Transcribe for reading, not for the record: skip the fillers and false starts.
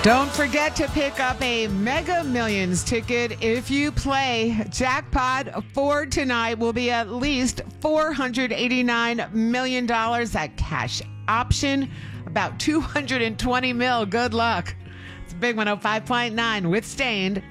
Don't forget to pick up a Mega Millions ticket if you play. Jackpot for tonight will be at least $489 million. That cash option, about $220 million. Good luck. It's a big 105.9 with Stained.